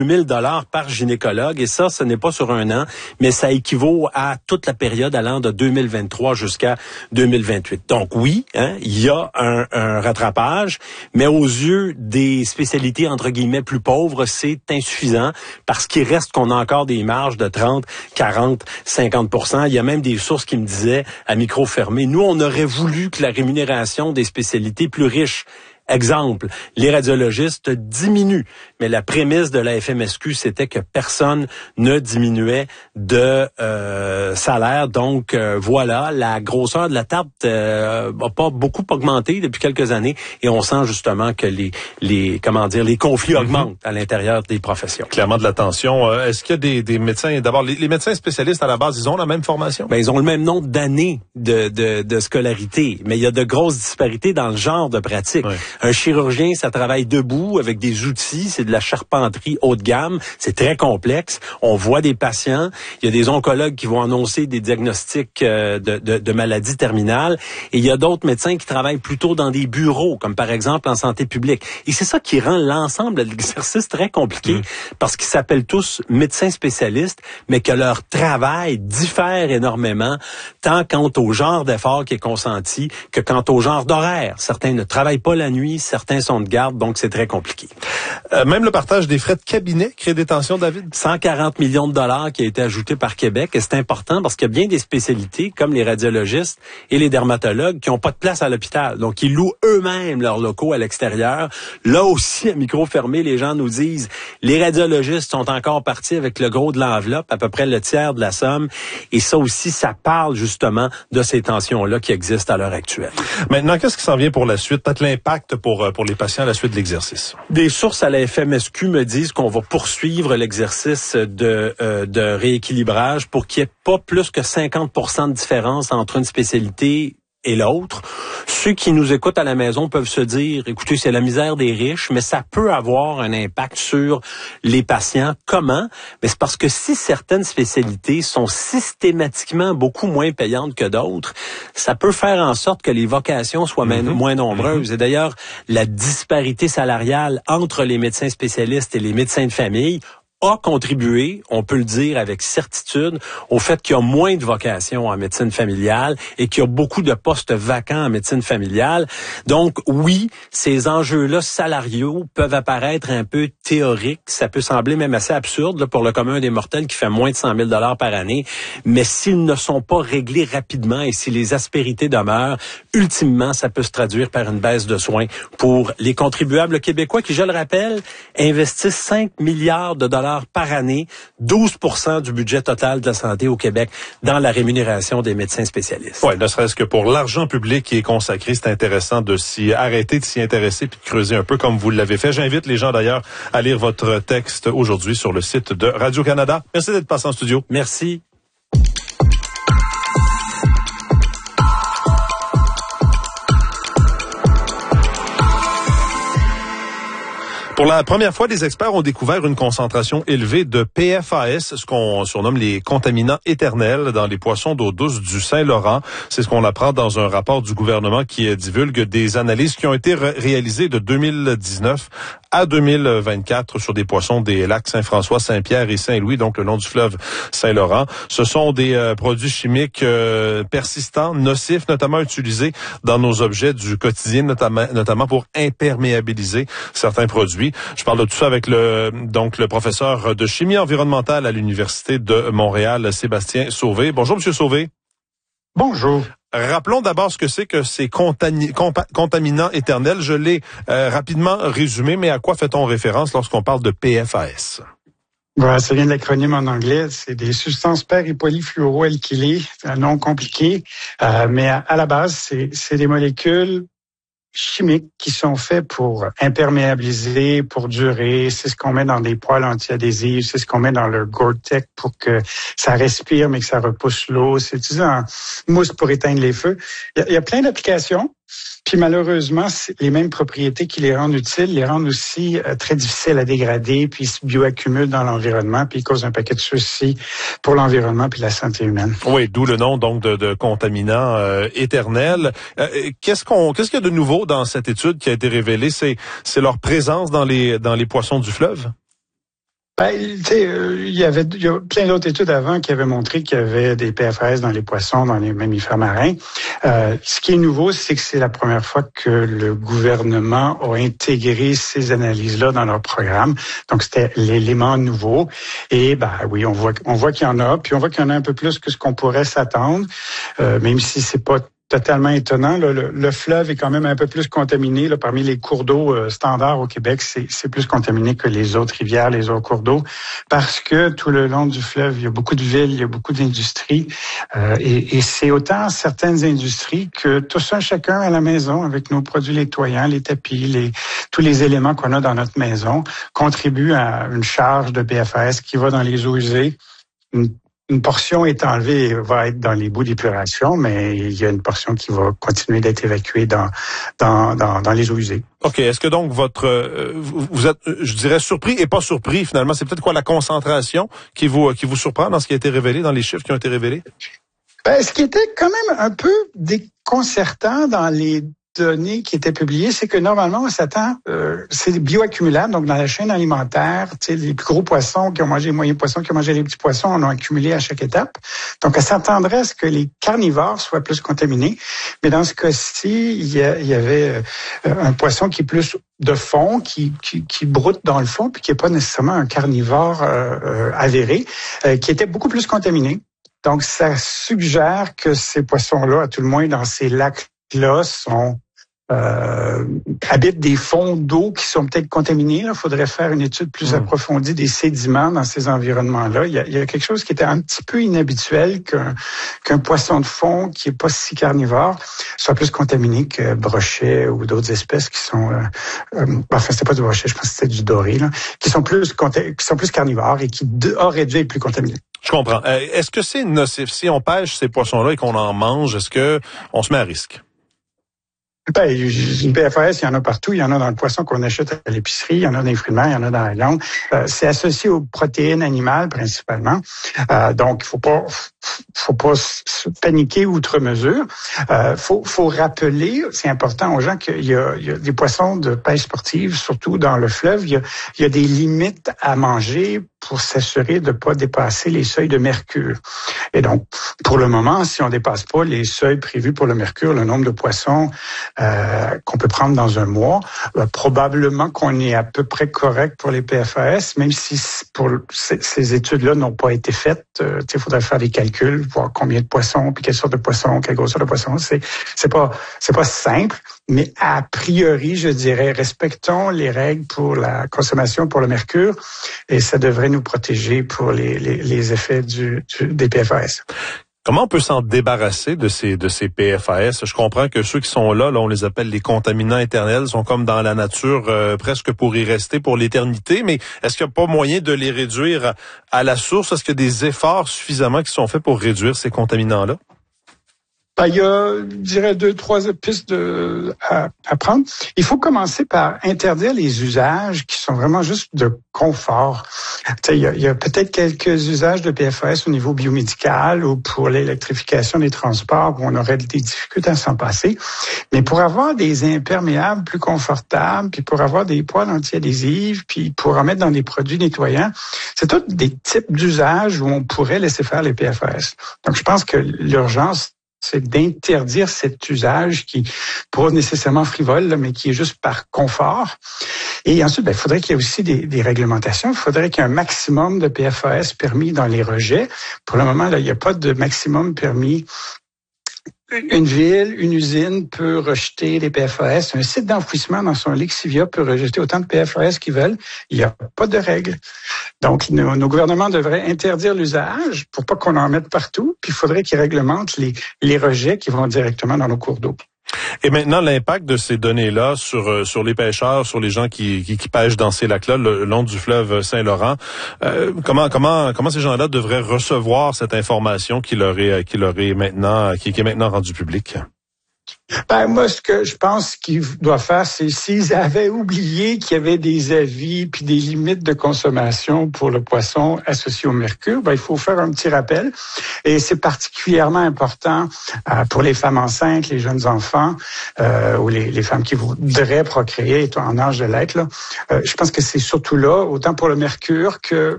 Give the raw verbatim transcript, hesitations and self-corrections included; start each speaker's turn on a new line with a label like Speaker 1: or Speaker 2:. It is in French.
Speaker 1: mille dollars par gynécologue, et ça, ce n'est pas sur un an, mais ça équivaut à toute la période allant de deux mille vingt-trois jusqu'à deux mille vingt-huit. Donc oui, hein, il y a un, un rattrapage, mais aux yeux des spécialités entre guillemets plus pauvres, c'est insuffisant parce qu'il reste qu'on a encore des marges de trente, quarante, cinquante pour cent. Il y a même des sources qui me disaient à micro fermé, nous, on aurait voulu que la rémunération des spécialités plus riches, exemple, les radiologistes diminuent, mais la prémisse de la F M S Q, c'était que personne ne diminuait de euh, salaire. Donc, euh, voilà, la grosseur de la tarte euh, a pas beaucoup augmenté depuis quelques années, et on sent justement que les, les comment dire, les conflits mm-hmm. augmentent à l'intérieur des professions.
Speaker 2: Clairement de la tension. Euh, est-ce qu'il y a des, des médecins, d'abord, les, les médecins spécialistes à la base, ils ont la même formation?
Speaker 1: Ben, ils ont le même nombre d'années de, de, de scolarité, mais il y a de grosses disparités dans le genre de pratique. Oui. Un chirurgien, ça travaille debout avec des outils, c'est de la charpenterie haut de gamme, c'est très complexe. On voit des patients, il y a des oncologues qui vont annoncer des diagnostics euh, de, de, de maladies terminales, et il y a d'autres médecins qui travaillent plutôt dans des bureaux, comme par exemple en santé publique. Et c'est ça qui rend l'ensemble de l'exercice très compliqué, mmh. parce qu'ils s'appellent tous médecins spécialistes, mais que leur travail diffère énormément, tant quant au genre d'effort qui est consenti que quant au genre d'horaire. Certains ne travaillent pas la nuit, certains sont de garde, donc c'est très compliqué.
Speaker 2: Euh, même le partage des frais de cabinet crée des tensions, David?
Speaker 1: cent quarante millions de dollars qui a été ajouté par Québec, et c'est important parce qu'il y a bien des spécialités, comme les radiologistes et les dermatologues, qui n'ont pas de place à l'hôpital. Donc, ils louent eux-mêmes leurs locaux à l'extérieur. Là aussi, à micro fermé, les gens nous disent, les radiologistes sont encore partis avec le gros de l'enveloppe, à peu près le tiers de la somme, et ça aussi, ça parle justement de ces tensions-là qui existent à l'heure actuelle.
Speaker 2: Maintenant, qu'est-ce qui s'en vient pour la suite? Peut-être l'impact pour, pour les patients à la suite de l'exercice?
Speaker 1: Des sources à la F M S Q me disent qu'on va poursuivre l'exercice de, euh, de rééquilibrage pour qu'il n'y ait pas plus que cinquante pour cent de différence entre une spécialité et l'autre. Ceux qui nous écoutent à la maison peuvent se dire, écoutez, c'est la misère des riches, mais ça peut avoir un impact sur les patients. Comment? Mais c'est parce que si certaines spécialités sont systématiquement beaucoup moins payantes que d'autres, ça peut faire en sorte que les vocations soient mm-hmm. moins nombreuses. Mm-hmm. Et d'ailleurs, la disparité salariale entre les médecins spécialistes et les médecins de famille a contribué, on peut le dire avec certitude, au fait qu'il y a moins de vocations en médecine familiale et qu'il y a beaucoup de postes vacants en médecine familiale. Donc oui, ces enjeux-là salariaux peuvent apparaître un peu théoriques. Ça peut sembler même assez absurde là, pour le commun des mortels qui fait moins de cent mille dollars par année. Mais s'ils ne sont pas réglés rapidement et si les aspérités demeurent, ultimement, ça peut se traduire par une baisse de soins pour les contribuables québécois qui, je le rappelle, investissent cinq milliards de dollars par année, douze pour cent du budget total de la santé au Québec dans la rémunération des médecins spécialistes.
Speaker 2: Oui, ne serait-ce que pour l'argent public qui est consacré, c'est intéressant de s'y arrêter, de s'y intéresser puis de creuser un peu comme vous l'avez fait. J'invite les gens d'ailleurs à lire votre texte aujourd'hui sur le site de Radio-Canada. Merci d'être passé en studio.
Speaker 1: Merci.
Speaker 2: Pour la première fois, des experts ont découvert une concentration élevée de P F A S, ce qu'on surnomme les contaminants éternels, dans les poissons d'eau douce du Saint-Laurent. C'est ce qu'on apprend dans un rapport du gouvernement qui divulgue des analyses qui ont été ré- réalisées de deux mille dix-neuf à deux mille vingt-quatre sur des poissons des lacs Saint-François, Saint-Pierre et Saint-Louis, donc le long du fleuve Saint-Laurent. Ce sont des euh, produits chimiques euh, persistants, nocifs, notamment utilisés dans nos objets du quotidien, notamment, notamment pour imperméabiliser certains produits. Je parle de tout ça avec le donc le professeur de chimie environnementale à l'Université de Montréal, Sébastien Sauvé. Bonjour, Monsieur Sauvé.
Speaker 3: Bonjour.
Speaker 2: Rappelons d'abord ce que c'est que ces contami- compa- contaminants éternels. Je l'ai euh, rapidement résumé, mais à quoi fait-on référence lorsqu'on parle de P F A S?
Speaker 3: Voilà, ça vient de l'acronyme en anglais. C'est des substances per- et polyfluoroalkylées. C'est un nom compliqué, euh, mais à, à la base, c'est, c'est des molécules chimiques qui sont faits pour imperméabiliser, pour durer. C'est ce qu'on met dans des poêles anti-adhésives, c'est ce qu'on met dans le Gore-Tex pour que ça respire mais que ça repousse l'eau. C'est utilisé en mousse pour éteindre les feux. Il y a, il y a plein d'applications. Puis malheureusement, les mêmes propriétés qui les rendent utiles les rendent aussi euh, très difficiles à dégrader, puis ils se bioaccumulent dans l'environnement, puis ils causent un paquet de soucis pour l'environnement puis la santé humaine.
Speaker 2: Oui, d'où le nom donc de, de contaminants euh, éternels. Euh, qu'est-ce qu'on, qu'est-ce qu'il y a de nouveau dans cette étude qui a été révélée? C'est, c'est leur présence dans les dans les poissons du fleuve?
Speaker 3: Ben, tu sais, euh, il y avait il y a plein d'autres études avant qui avaient montré qu'il y avait des P F A S dans les poissons, dans les mammifères marins. Euh, ce qui est nouveau, c'est que c'est la première fois que le gouvernement a intégré ces analyses-là dans leur programme. Donc, c'était l'élément nouveau. Et ben oui, on voit on voit qu'il y en a, puis on voit qu'il y en a un peu plus que ce qu'on pourrait s'attendre, euh, même si c'est pas totalement étonnant. Là, le, le fleuve est quand même un peu plus contaminé. Là, parmi les cours d'eau euh, standards au Québec, c'est, c'est plus contaminé que les autres rivières, les autres cours d'eau, parce que tout le long du fleuve, il y a beaucoup de villes, il y a beaucoup d'industries. Euh, et, et c'est autant certaines industries que tous un chacun à la maison, avec nos produits nettoyants, les tapis, les, tous les éléments qu'on a dans notre maison, contribuent à une charge de P F A S qui va dans les eaux usées. Une Une portion est enlevée et va être dans les bouts d'épuration, mais il y a une portion qui va continuer d'être évacuée dans dans dans, dans les eaux usées.
Speaker 2: OK. Est-ce que donc votre euh, vous êtes, je dirais, surpris et pas surpris finalement? C'est peut-être quoi la concentration qui vous qui vous surprend dans ce qui a été révélé, dans les chiffres qui ont été révélés?
Speaker 3: Ben, ce qui était quand même un peu déconcertant dans les données qui étaient publiées, c'est que normalement, on s'attend, euh, c'est bioaccumulable, donc dans la chaîne alimentaire, tu sais, les plus gros poissons qui ont mangé les moyens poissons, qui ont mangé les petits poissons, on a accumulé à chaque étape. Donc, on s'attendrait à ce que les carnivores soient plus contaminés. Mais dans ce cas-ci, il y, a, il y avait euh, un poisson qui est plus de fond, qui, qui, qui broute dans le fond, puis qui n'est pas nécessairement un carnivore euh, euh, avéré, euh, qui était beaucoup plus contaminé. Donc, ça suggère que ces poissons-là, à tout le moins dans ces lacs là sont euh, habitent des fonds d'eau qui sont peut-être contaminés. Il faudrait faire une étude plus mmh. approfondie des sédiments dans ces environnements-là. Il y, a, il y a quelque chose qui était un petit peu inhabituel qu'un, qu'un poisson de fond qui est pas si carnivore soit plus contaminé que brochet ou d'autres espèces qui sont euh, euh, enfin c'était pas du brochet, je pense que c'était du doré là, qui sont plus qui sont plus carnivores et qui auraient dû être plus contaminés.
Speaker 2: Je comprends. Euh, est-ce que c'est nocif si on pêche ces poissons-là et qu'on en mange? Est-ce que on se met à risque?
Speaker 3: Ben, une P F A S, il y en a partout. Il y en a dans le poisson qu'on achète à l'épicerie, il y en a dans les fruits de mer, il y en a dans la viande. Euh, c'est associé aux protéines animales principalement. Euh, donc, il faut pas, faut pas se paniquer outre mesure. Euh, faut, faut rappeler, c'est important aux gens qu'il y a, il y a des poissons de pêche sportive, surtout dans le fleuve. Il y a, il y a des limites à manger pour s'assurer de ne pas dépasser les seuils de mercure. Et donc, pour le moment, si on ne dépasse pas les seuils prévus pour le mercure, le nombre de poissons euh, qu'on peut prendre dans un mois, euh, probablement qu'on est à peu près correct pour les P F A S, même si pour ces, ces études-là n'ont pas été faites. Euh, il faudrait faire des calculs, voir combien de poissons, puis quelle sorte de poissons, quelle grosseur de poissons. C'est, c'est pas, c'est pas simple, mais a priori, je dirais, respectons les règles pour la consommation pour le mercure, et ça devrait nous protéger pour les, les, les effets du, du, des P F A S.
Speaker 2: Comment on peut s'en débarrasser de ces de ces P F A S? Je comprends que ceux qui sont là, là, on les appelle les contaminants éternels, sont comme dans la nature euh, presque pour y rester pour l'éternité, mais est-ce qu'il n'y a pas moyen de les réduire à la source? Est-ce qu'il y a des efforts suffisamment qui sont faits pour réduire ces contaminants-là?
Speaker 3: Ben, il y a, je dirais, deux, trois pistes de, à, à prendre. Il faut commencer par interdire les usages qui sont vraiment juste de confort. Tu sais, il y a, il y a peut-être quelques usages de P F A S au niveau biomédical ou pour l'électrification des transports où on aurait des difficultés à s'en passer. Mais pour avoir des imperméables plus confortables, puis pour avoir des poêles anti-adhésives, puis pour en mettre dans des produits nettoyants, c'est tous des types d'usages où on pourrait laisser faire les P F A S. Donc, je pense que l'urgence, c'est d'interdire cet usage qui pas nécessairement frivole, là, mais qui est juste par confort. Et ensuite, ben, il faudrait qu'il y ait aussi des, des réglementations. Il faudrait qu'il y ait un maximum de P F A S permis dans les rejets. Pour le moment, là, il n'y a pas de maximum permis. Une ville, une usine peut rejeter les P F A S. Un site d'enfouissement dans son lexivia peut rejeter autant de P F A S qu'ils veulent. Il n'y a pas de règles. Donc, nos, nos gouvernements devraient interdire l'usage pour pas qu'on en mette partout. Puis, il faudrait qu'ils réglementent les, les rejets qui vont directement dans nos cours d'eau.
Speaker 2: Et maintenant, l'impact de ces données-là sur sur les pêcheurs, sur les gens qui qui, qui pêchent dans ces lacs-là, le long du fleuve Saint-Laurent, euh, comment comment comment ces gens-là devraient recevoir cette information qui leur est qui leur est maintenant qui, qui est maintenant rendue publique?
Speaker 3: Ben, moi, ce que je pense qu'ils doivent faire, c'est s'ils avaient oublié qu'il y avait des avis puis des limites de consommation pour le poisson associé au mercure, ben, il faut faire un petit rappel. Et c'est particulièrement important euh, pour les femmes enceintes, les jeunes enfants euh, ou les, les femmes qui voudraient procréer, étant en âge de l'être. Là. Euh, je pense que c'est surtout là, autant pour le mercure que